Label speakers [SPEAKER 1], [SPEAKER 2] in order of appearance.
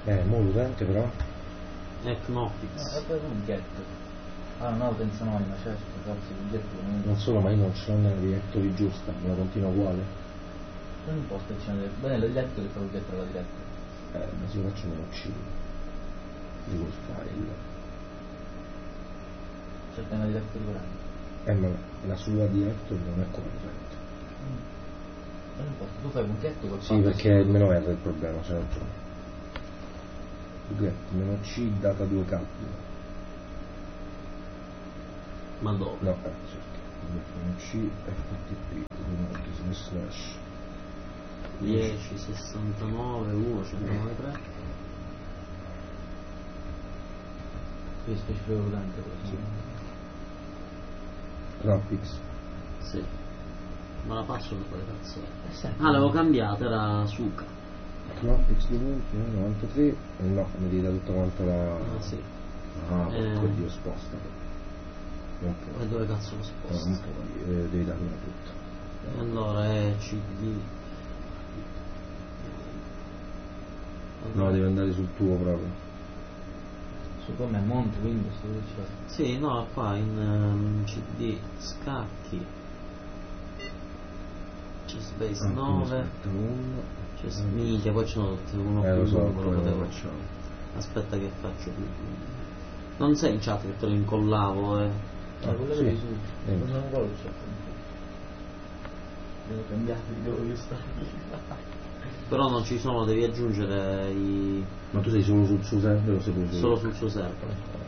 [SPEAKER 1] Mo l'utente però.
[SPEAKER 2] Knopfix.
[SPEAKER 3] E poi un getto. Ah no, senza anonima, certo, forse il getto
[SPEAKER 1] Non solo, ma io non ce l'ho nella directory giusta, me la continua uguale.
[SPEAKER 3] non importa, bene, la directory fa il getto alla directory.
[SPEAKER 1] Ma se io faccio meno C di quel file.
[SPEAKER 3] Cerca una directory grande.
[SPEAKER 1] Ma la sua directory non è corretta.
[SPEAKER 3] Non importa, tu fai un getto col
[SPEAKER 1] Sì, perché il meno R è il problema, c'è ragione. Get meno C data 2K.
[SPEAKER 2] Ma dove?
[SPEAKER 1] No, certo. Meno C FTP slash
[SPEAKER 2] 10 69 1 193.
[SPEAKER 3] Sì, specifico l'utente così.
[SPEAKER 1] Rapix.
[SPEAKER 2] Sì. Ma la password poi cazzo è?
[SPEAKER 3] sempre.
[SPEAKER 2] L'avevo cambiata, era Suka.
[SPEAKER 1] Rapix 93 no, mi devi dare tutta quanta la.
[SPEAKER 2] Sì.
[SPEAKER 1] Porco Dio, sposta. Non
[SPEAKER 2] E
[SPEAKER 1] puoi.
[SPEAKER 2] dove cazzo lo
[SPEAKER 1] No,
[SPEAKER 2] sposto?
[SPEAKER 1] non puoi, devi darla tutta.
[SPEAKER 2] E allora è CD.
[SPEAKER 1] No, devi andare sul tuo proprio.
[SPEAKER 3] Su come monte Windows, dove c'è?
[SPEAKER 2] Sì, no, qua in CD scacchi c'è Space 9, c'è minchia, poi c'è uno più
[SPEAKER 1] lo so,
[SPEAKER 2] lungo, lo
[SPEAKER 1] poi
[SPEAKER 2] potevo.
[SPEAKER 1] lo facciamo.
[SPEAKER 2] Aspetta che faccio più. Non sei in chat che te lo incollavo,
[SPEAKER 3] quello
[SPEAKER 1] sì.
[SPEAKER 3] che su. Non ancora c'è. Devo cambiare, devo restare.
[SPEAKER 2] però non ci sono, devi aggiungere
[SPEAKER 1] Ma tu sei solo sul suo server o sei pure
[SPEAKER 2] solo sul suo server.